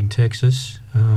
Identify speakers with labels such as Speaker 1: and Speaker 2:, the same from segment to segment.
Speaker 1: Rising Texas.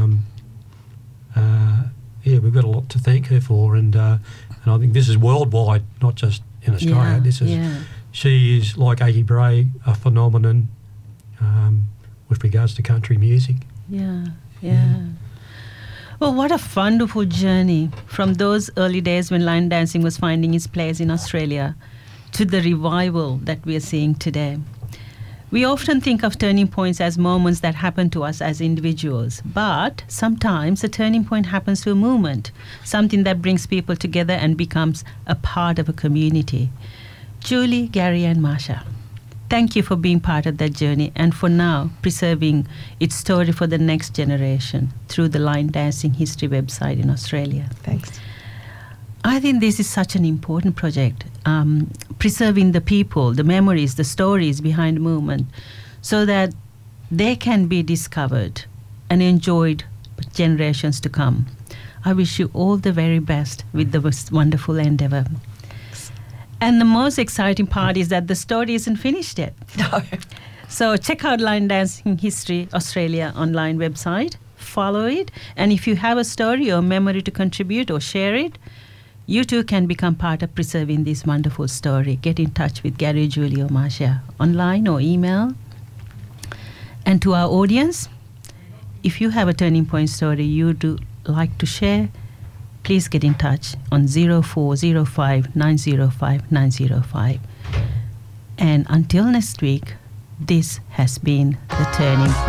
Speaker 1: We've got a lot to thank her for, and I think this is worldwide, not just in Australia. She is, like Aggie Bray, a phenomenon with regards to country music.
Speaker 2: Yeah. Well, what a wonderful journey from those early days when line dancing was finding its place in Australia to the revival that we are seeing today. We often think of turning points as moments that happen to us as individuals, but sometimes a turning point happens to a movement, something that brings people together and becomes a part of a community. Julie, Gary and Marsha, thank you for being part of that journey and for now preserving its story for the next generation through the Line Dancing History website in Australia.
Speaker 3: Thanks.
Speaker 2: I think this is such an important project, preserving the people, the memories, the stories behind the movement so that they can be discovered and enjoyed generations to come. I wish you all the very best with the wonderful endeavor. And the most exciting part is that the story isn't finished yet.
Speaker 3: No.
Speaker 2: So check out Line Dancing History Australia online website, follow it, and if you have a story or memory to contribute or share it, you too can become part of preserving this wonderful story. Get in touch with Gary, Julie or Marsha online or email. And to our audience, if you have a turning point story you'd like to share, please get in touch on 0405 905 905. And until next week, this has been The Turning Point.